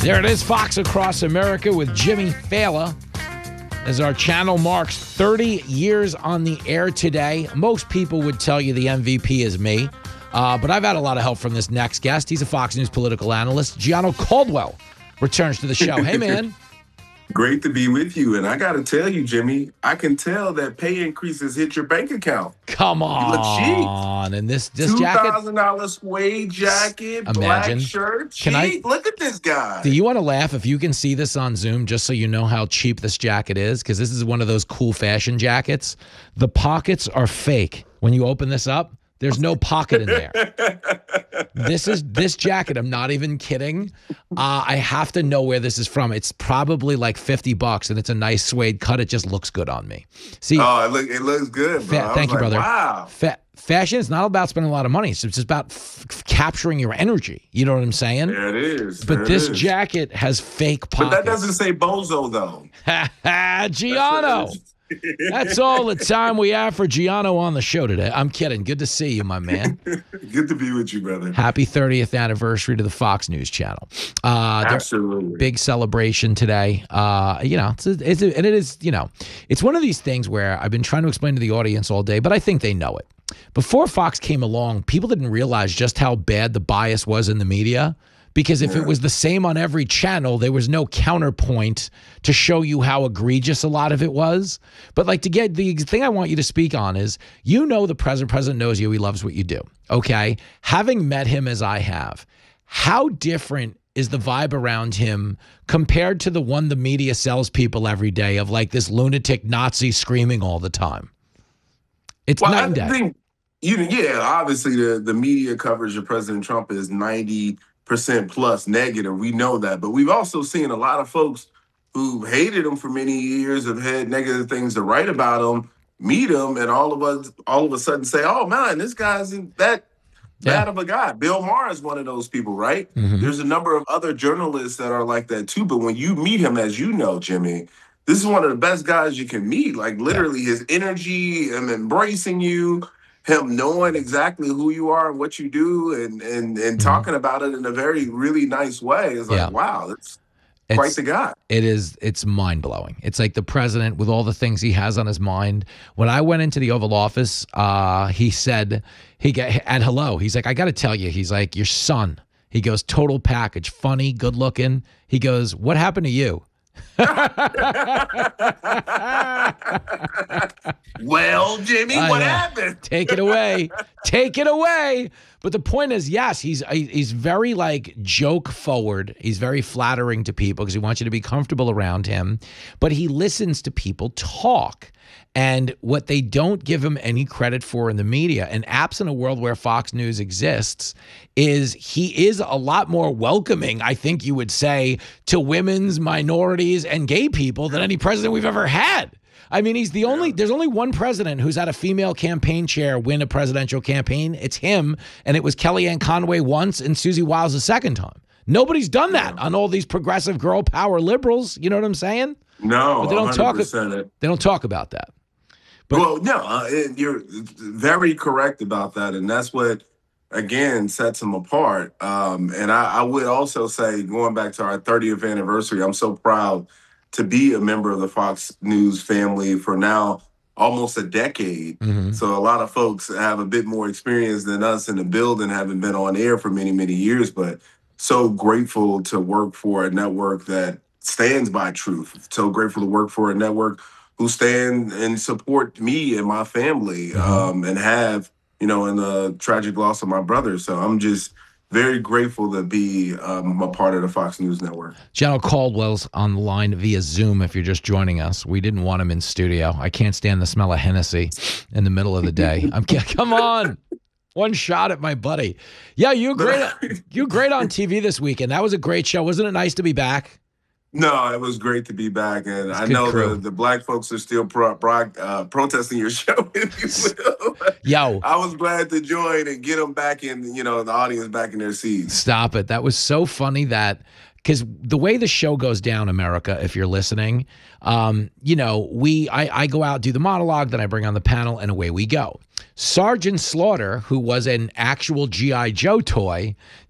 There it is, Fox Across America with Jimmy Fallon. As our channel marks 30 years on the air today, most people would tell you the MVP is me. But I've had a lot of help from this next guest. He's a Fox News political analyst. Gianno Caldwell returns to the show. Hey, man. Great to be with you. And I got to tell you, Jimmy, I can tell that pay increases hit your bank account. Come on. You look cheap. And this jacket? $2,000 suede jacket, Imagine. Black shirt. Cheap. Look at this guy. Do you want to laugh if you can see this on Zoom just so you know how cheap this jacket is? Because this is one of those cool fashion jackets. The pockets are fake. When you open this up, there's no pocket in there. This jacket, I'm not even kidding. I have to know where this is from. It's probably like $50 and it's a nice suede cut. It just looks good on me. See, it looks good, bro. Thank you, brother. Wow. Fashion is not about spending a lot of money. It's just about capturing your energy. You know what I'm saying? There it is. But this jacket has fake pockets. But that doesn't say bozo, though. Gianno. That's all the time we have for Gianno on the show today. I'm kidding. Good to see you, my man. Good to be with you, brother. Happy 30th anniversary to the Fox News Channel. Absolutely. Big celebration today. It's one of these things where I've been trying to explain to the audience all day, but I think they know it. Before Fox came along, people didn't realize just how bad the bias was in the media. Because if it was the same on every channel, there was no counterpoint to show you how egregious a lot of it was. But like the thing I want you to speak on is, the president knows you. He loves what you do. Okay. Having met him as I have, how different is the vibe around him compared to the one the media sells people every day of like this lunatic Nazi screaming all the time? It's night and day. Obviously the media coverage of President Trump is 90% plus negative. We know that. But we've also seen a lot of folks who hated him for many years, have had negative things to write about him, meet him, and all of a sudden say, oh, man, this guy's that bad of a guy. Bill Maher is one of those people, right? Mm-hmm. There's a number of other journalists that are like that, too. But when you meet him, as you know, Jimmy, this is one of the best guys you can meet. Like, literally, his energy, him embracing you, him knowing exactly who you are and what you do and talking about it in a very, really nice way. It's like, wow, it's quite the guy. It's mind-blowing. It's like the president with all the things he has on his mind. When I went into the Oval Office, he said, at hello, he's like, I got to tell you, he's like, your son. He goes, total package, funny, good looking. He goes, what happened to you? Well, Jimmy, what happened? Take it away. Take it away. But the point is, yes, he's very like joke forward. He's very flattering to people because he wants you to be comfortable around him. But he listens to people talk. And what they don't give him any credit for in the media, and absent a world where Fox News exists, is he is a lot more welcoming, I think you would say, to women's, minorities, and gay people than any president we've ever had. I mean, he's the only, there's only one president who's had a female campaign chair win a presidential campaign. It's him, and it was Kellyanne Conway once and Susie Wiles the second time. Nobody's done that on all these progressive girl power liberals. You know what I'm saying? No, but they don't 100%. They don't talk about that. But, well, no, you're very correct about that. And that's what, again, sets him apart. And I would also say, going back to our 30th anniversary, I'm so proud to be a member of the Fox News family for now almost a decade. Mm-hmm. So a lot of folks have a bit more experience than us in the building, having been on air for many, many years. But so grateful to work for a network that stands by truth. So grateful to work for a network who stand and support me and my family, and have, in the tragic loss of my brother. So I'm just very grateful to be a part of the Fox News network. Gianno Caldwell's on the line via Zoom if you're just joining us. We didn't want him in studio. I can't stand the smell of Hennessy in the middle of the day. Come on. One shot at my buddy. Yeah, you great on TV this weekend. That was a great show. Wasn't it nice to be back? No, it was great to be back, and I know the black folks are still protesting your show, if you will. Yo, I was glad to join and get them back in, the audience back in their seats. Stop it. That was so funny that, because the way the show goes down, America, if you're listening, I go out, do the monologue, then I bring on the panel, and away we go. Sergeant Slaughter, who was an actual G.I. Joe toy,